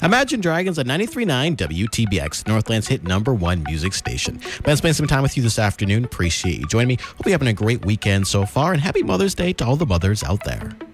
Imagine Dragons on 93.9 WTBX, Northland's hit #1 music station. Ben spending some time with you this afternoon. Appreciate you joining me. Hope you're having a great weekend so far, and happy Mother's Day to all the mothers out there.